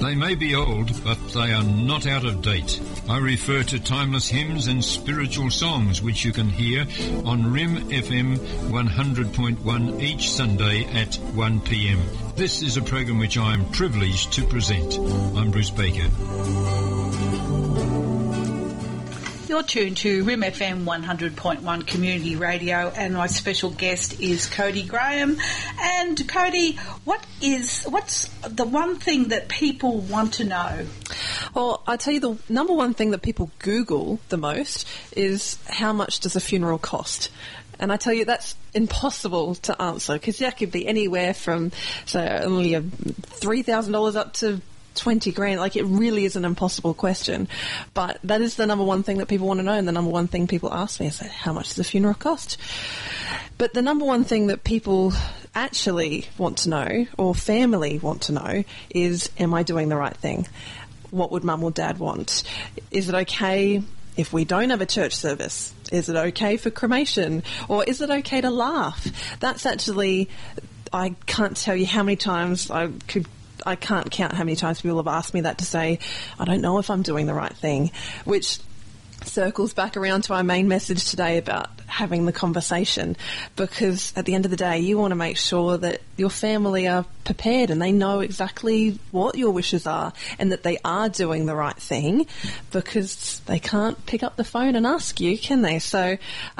They may be old, but they are not out of date. I refer to timeless hymns and spiritual songs which you can hear on RIM FM 100.1 each Sunday at 1 p.m. This is a program which I am privileged to present. I'm Bruce Baker. You're tuned to RIM FM 100.1 Community Radio, and my special guest is Cody Graham. And Cody, what's the one thing that people want to know? Well, I tell you, the number one thing that people Google the most is how much does a funeral cost? And I tell you, that's impossible to answer, because that could be anywhere from, say, only $3,000 up to 20 grand. Like, it really is an impossible question. But that is the number one thing that people want to know, and the number one thing people ask me is, how much does a funeral cost? But the number one thing that people actually want to know, or family want to know, is, am I doing the right thing? What would mum or dad want? Is it okay if we don't have a church service? Is it okay for cremation? Or is it okay to laugh? That's actually, I can't tell you how many times I can't count how many times people have asked me that, to say, I don't know if I'm doing the right thing, which circles back around to our main message today about having the conversation, because at the end of the day, you want to make sure that your family are prepared and they know exactly what your wishes are and that they are doing the right thing, because they can't pick up the phone and ask you, can they? So,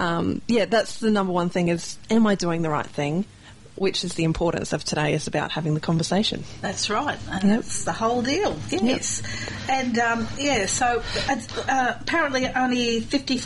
that's the number one thing, is, am I doing the right thing? Which is the importance of today, is about having the conversation. That's right. And that's the whole deal. Yes. Yep. And, so apparently only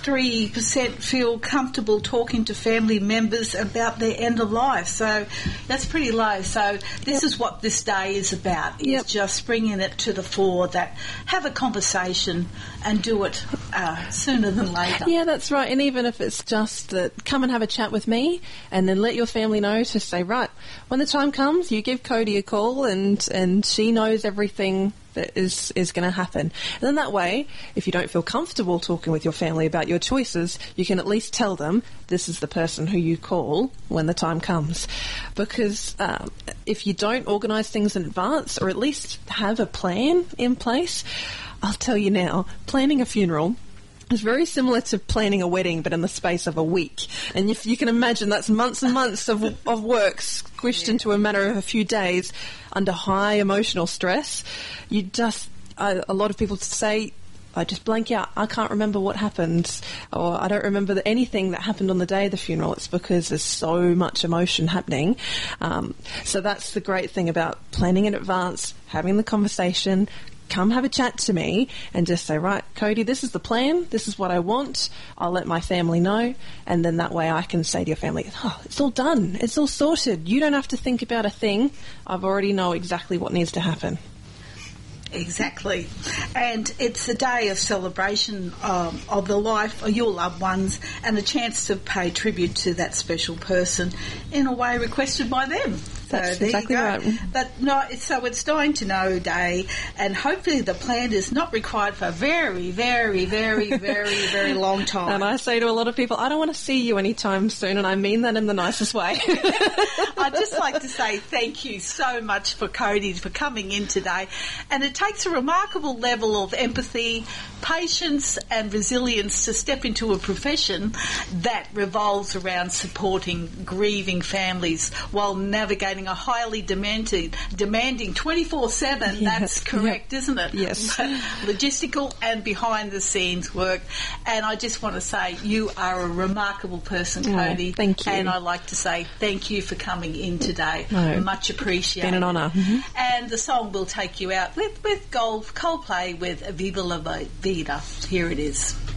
53% feel comfortable talking to family members about their end of life. So that's pretty low. So this is what this day is about, is just bringing it to the fore, that have a conversation and do it sooner than later. Yeah, that's right. And even if it's just that, come and have a chat with me, and then let your family know to say, right, when the time comes, you give Cody a call, and she knows everything that is going to happen. And then that way, if you don't feel comfortable talking with your family about your choices, you can at least tell them, this is the person who you call when the time comes. Because if you don't organise things in advance, or at least have a plan in place, I'll tell you now, planning a funeral is very similar to planning a wedding, but in the space of a week. And if you can imagine, that's months and months of work squished into a matter of a few days under high emotional stress. A lot of people say, I just blank out. I can't remember what happened, or I don't remember anything that happened on the day of the funeral. It's because there's so much emotion happening. So that's the great thing about planning in advance, having the conversation. Come have a chat to me and just say, right, Cody, this is the plan, this is what I want, I'll let my family know, and then that way I can say to your family, it's all done, it's all sorted, you don't have to think about a thing, I've already know exactly what needs to happen. Exactly. And it's a day of celebration of the life of your loved ones, and a chance to pay tribute to that special person in a way requested by them. That's exactly right. So it's Dying to Know Day, and hopefully the plan is not required for a very, very, very, very, very long time. And I say to a lot of people, I don't want to see you anytime soon, and I mean that in the nicest way. I'd just like to say thank you so much for Cody for coming in today. And it takes a remarkable level of empathy, patience and resilience to step into a profession that revolves around supporting grieving families while navigating a highly demanding 24/7. That's correct, isn't it? Yes. Logistical and behind the scenes work. And I just want to say you are a remarkable person, Cody. Thank you. And I'd like to say thank you for coming in today. Much appreciated. Been an honour. Mm-hmm. And the song will take you out with Coldplay with Viva La Vida. Here it is.